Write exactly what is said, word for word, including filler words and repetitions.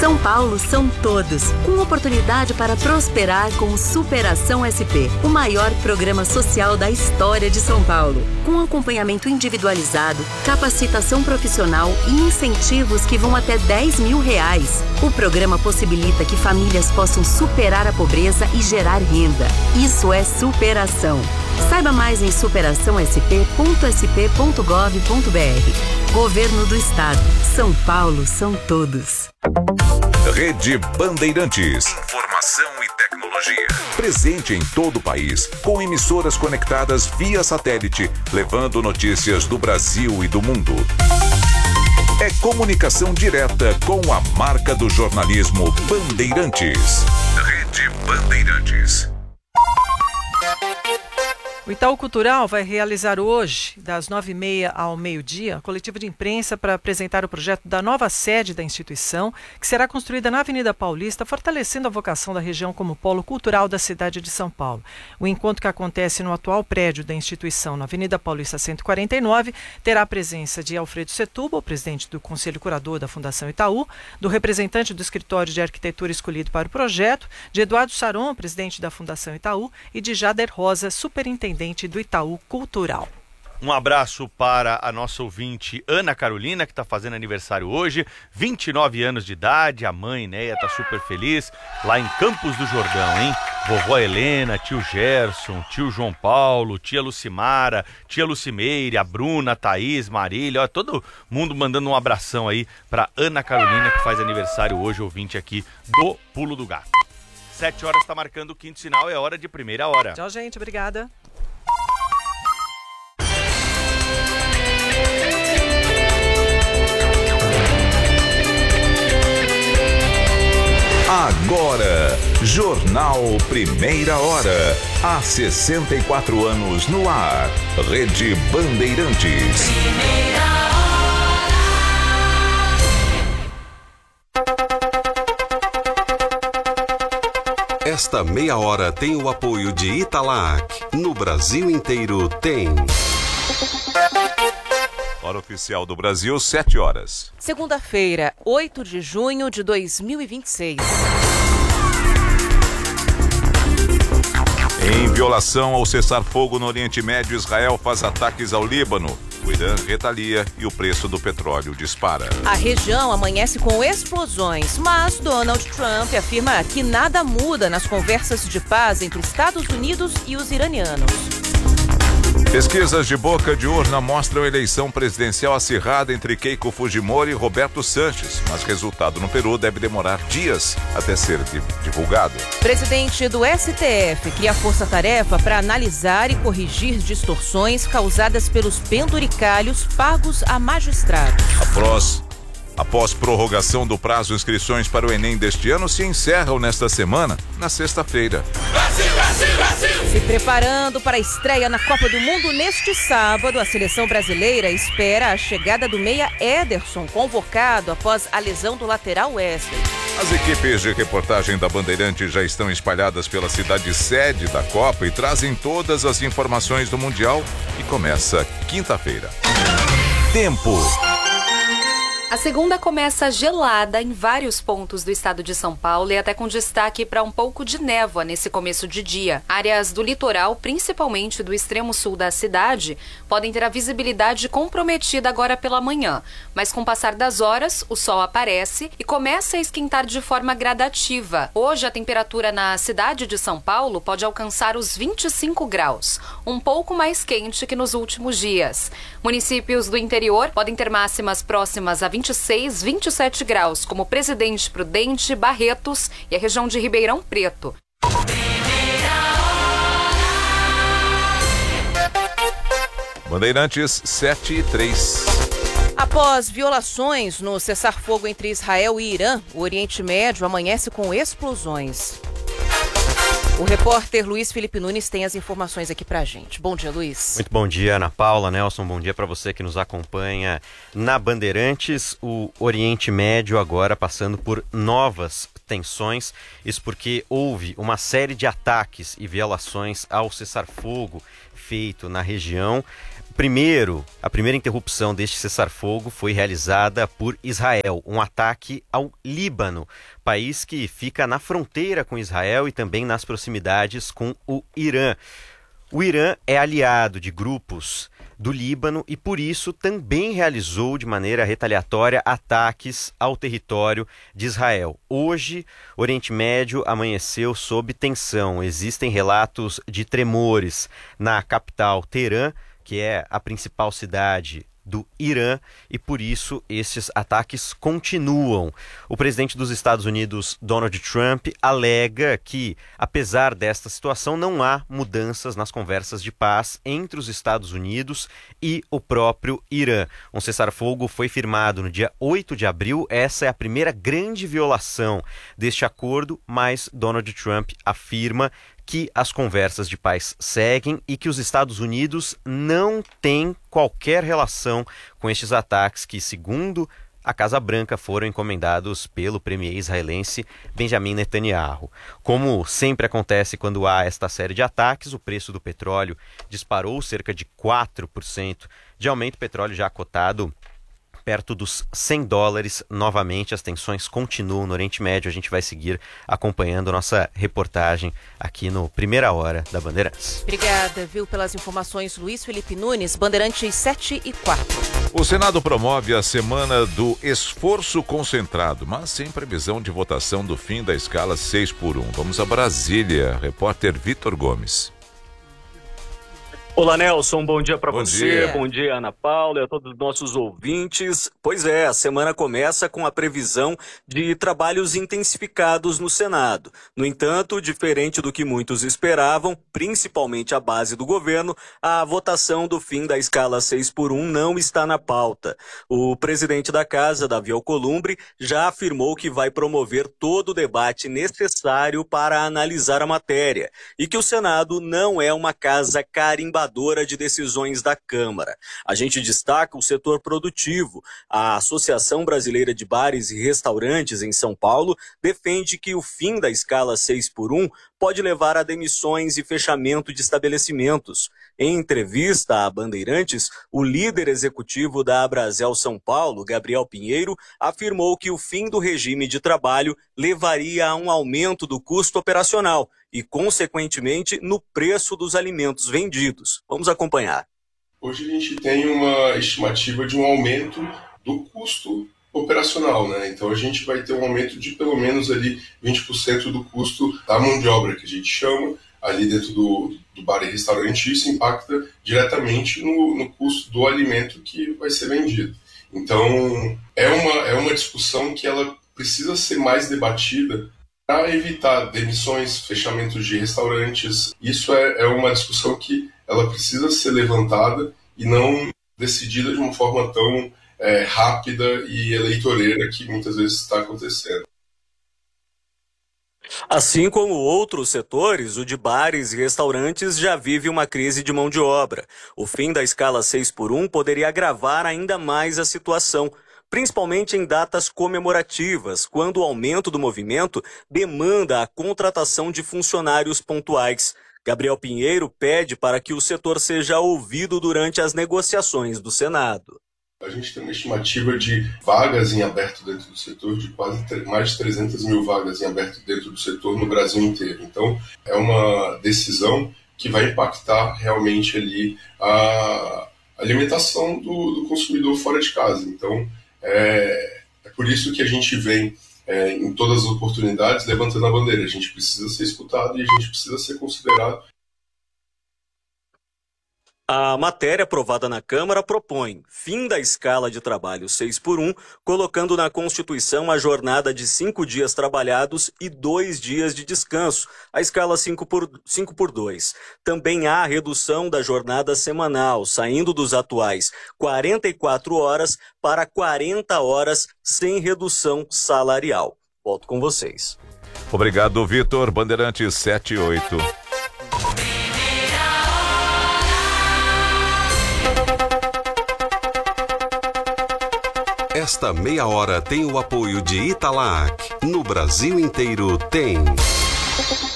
São Paulo são todos, com oportunidade para prosperar com o Superação S P, o maior programa social da história de São Paulo. Com acompanhamento individualizado, capacitação profissional e incentivos que vão até dez mil reais. O programa possibilita que famílias possam superar a pobreza e gerar renda. Isso é superação. Saiba mais em superação s p ponto s p ponto gov ponto b r. Governo do Estado. São Paulo são todos. Rede Bandeirantes. Informação e tecnologia. Presente em todo o país, com emissoras conectadas via satélite, levando notícias do Brasil e do mundo. É comunicação direta com a marca do jornalismo Bandeirantes. Rede Bandeirantes. O Itaú Cultural vai realizar hoje, das nove e meia ao meio-dia, coletiva de imprensa para apresentar o projeto da nova sede da instituição, que será construída na Avenida Paulista, fortalecendo a vocação da região como polo cultural da cidade de São Paulo. O encontro, que acontece no atual prédio da instituição, na Avenida Paulista cento e quarenta e nove, terá a presença de Alfredo Setúbal, presidente do Conselho Curador da Fundação Itaú, do representante do escritório de arquitetura escolhido para o projeto, de Eduardo Saron, presidente da Fundação Itaú, e de Jader Rosa, superintendente do Itaú Cultural. Um abraço para a nossa ouvinte Ana Carolina, que está fazendo aniversário hoje, vinte e nove anos de idade. A mãe, Neia, está super feliz lá em Campos do Jordão, hein? Vovó Helena, tio Gerson, tio João Paulo, tia Lucimara, tia Lucimeire, a Bruna, a Thaís, Marília, ó, todo mundo mandando um abração aí para Ana Carolina, que faz aniversário hoje, ouvinte aqui do Pulo do Gato. Sete horas está marcando o quinto sinal, é hora de primeira hora. Tchau, gente, obrigada. Agora, Jornal Primeira Hora. Há sessenta e quatro anos no ar. Rede Bandeirantes. Primeira hora. Esta meia hora tem o apoio de Italac. No Brasil inteiro tem. Hora oficial do Brasil, sete horas. Segunda-feira, oito de junho de dois mil e vinte e seis. Em violação ao cessar-fogo no Oriente Médio, Israel faz ataques ao Líbano. O Irã retalia e o preço do petróleo dispara. A região amanhece com explosões, mas Donald Trump afirma que nada muda nas conversas de paz entre Estados Unidos e os iranianos. Pesquisas de boca de urna mostram a eleição presidencial acirrada entre Keiko Fujimori e Roberto Sanches, mas resultado no Peru deve demorar dias até ser divulgado. Presidente do S T F cria força-tarefa para analisar e corrigir distorções causadas pelos penduricalhos pagos a magistrados. Após, após prorrogação do prazo, inscrições para o Enem deste ano se encerram nesta semana, na sexta-feira. Brasil, Brasil, Brasil! Se preparando para a estreia na Copa do Mundo neste sábado, a seleção brasileira espera a chegada do meia Ederson, convocado após a lesão do lateral Wesley. As equipes de reportagem da Bandeirantes já estão espalhadas pela cidade sede da Copa e trazem todas as informações do Mundial, que começa quinta-feira. Tempo. A segunda começa gelada em vários pontos do estado de São Paulo e até com destaque para um pouco de névoa nesse começo de dia. Áreas do litoral, principalmente do extremo sul da cidade, podem ter a visibilidade comprometida agora pela manhã. Mas com o passar das horas, o sol aparece e começa a esquentar de forma gradativa. Hoje a temperatura na cidade de São Paulo pode alcançar os vinte e cinco graus, um pouco mais quente que nos últimos dias. Municípios do interior podem ter máximas próximas a vinte e seis, vinte e sete graus, como Presidente Prudente, Barretos e a região de Ribeirão Preto. Bandeirantes sete e três. Após violações no cessar-fogo entre Israel e Irã, o Oriente Médio amanhece com explosões. O repórter Luiz Felipe Nunes tem as informações aqui pra gente. Bom dia, Luiz. Muito bom dia, Ana Paula, Nelson. Bom dia para você que nos acompanha na Bandeirantes. O Oriente Médio agora passando por novas tensões. Isso porque houve uma série de ataques e violações ao cessar-fogo feito na região. primeiro, a primeira interrupção deste cessar-fogo foi realizada por Israel, um ataque ao Líbano, país que fica na fronteira com Israel e também nas proximidades com o Irã. O Irã é aliado de grupos do Líbano e, por isso, também realizou de maneira retaliatória ataques ao território de Israel. Hoje, o Oriente Médio amanheceu sob tensão. Existem relatos de tremores na capital Teherã, que é a principal cidade do Irã, e por isso esses ataques continuam. O presidente dos Estados Unidos, Donald Trump, alega que, apesar desta situação, não há mudanças nas conversas de paz entre os Estados Unidos e o próprio Irã. Um cessar-fogo foi firmado no dia oito de abril. Essa é a primeira grande violação deste acordo, mas Donald Trump afirma que as conversas de paz seguem e que os Estados Unidos não têm qualquer relação com estes ataques que, segundo a Casa Branca, foram encomendados pelo premier israelense Benjamin Netanyahu. Como sempre acontece quando há esta série de ataques, o preço do petróleo disparou cerca de quatro por cento de aumento. O petróleo já cotado perto dos cem dólares novamente. As tensões continuam no Oriente Médio. A gente vai seguir acompanhando nossa reportagem aqui no Primeira Hora da Bandeirantes. Obrigada, viu, pelas informações, Luiz Felipe Nunes, Bandeirantes sete e quatro. O Senado promove a semana do esforço concentrado, mas sem previsão de votação do fim da escala seis por um. Vamos a Brasília. Repórter Vitor Gomes. Olá, Nelson, bom dia para você, dia. Bom dia, Ana Paula e a todos os nossos ouvintes. Pois é, a semana começa com a previsão de trabalhos intensificados no Senado. No entanto, diferente do que muitos esperavam, principalmente a base do governo, a votação do fim da escala seis por um não está na pauta. O presidente da Casa, Davi Alcolumbre, já afirmou que vai promover todo o debate necessário para analisar a matéria e que o Senado não é uma casa carimbadora de decisões da Câmara. A gente destaca o setor produtivo. A Associação Brasileira de Bares e Restaurantes em São Paulo defende que o fim da escala seis por um pode levar a demissões e fechamento de estabelecimentos. Em entrevista à Bandeirantes, o líder executivo da Abrazel São Paulo, Gabriel Pinheiro, afirmou que o fim do regime de trabalho levaria a um aumento do custo operacional e, consequentemente, no preço dos alimentos vendidos. Vamos acompanhar. Hoje a gente tem uma estimativa de um aumento do custo operacional, né? Então a gente vai ter um aumento de pelo menos ali vinte por cento do custo da mão de obra, que a gente chama, ali dentro do, do bar e restaurante. Isso impacta diretamente no, no custo do alimento que vai ser vendido. Então é uma, é uma discussão que ela precisa ser mais debatida para evitar demissões, fechamentos de restaurantes. Isso é, é uma discussão que ela precisa ser levantada e não decidida de uma forma tão é, rápida e eleitoreira que muitas vezes está acontecendo. Assim como outros setores, o de bares e restaurantes já vive uma crise de mão de obra. O fim da escala seis por um poderia agravar ainda mais a situação, principalmente em datas comemorativas, quando o aumento do movimento demanda a contratação de funcionários pontuais. Gabriel Pinheiro pede para que o setor seja ouvido durante as negociações do Senado. A gente tem uma estimativa de vagas em aberto dentro do setor, de quase mais de trezentas mil vagas em aberto dentro do setor no Brasil inteiro. Então, é uma decisão que vai impactar realmente ali a alimentação do, do consumidor fora de casa. Então, é, é por isso que a gente vem, é, em todas as oportunidades, levantando a bandeira. A gente precisa ser escutado e a gente precisa ser considerado. A matéria aprovada na Câmara propõe fim da escala de trabalho seis por um, colocando na Constituição a jornada de cinco dias trabalhados e dois dias de descanso, a escala cinco por dois. Também há a redução da jornada semanal, saindo dos atuais quarenta e quatro horas para quarenta horas sem redução salarial. Volto com vocês. Obrigado, Vitor. Bandeirantes sete e oito. Esta meia hora tem o apoio de Italac. No Brasil inteiro tem.